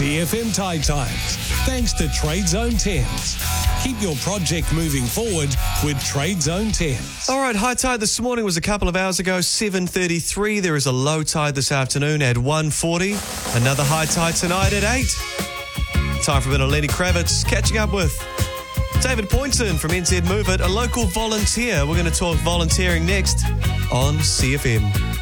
CFM Tide Times. Thanks to Trade Zone 10s. Keep your project moving forward with Trade Zone 10s. All right, high tide this morning was a couple of hours ago, 7:33. There is a low tide this afternoon at 1:40. Another high tide tonight at 8. Time for a bit of Lenny Kravitz catching up with David Poynton from NZ Move It, a local volunteer. We're going to talk volunteering next on CFM.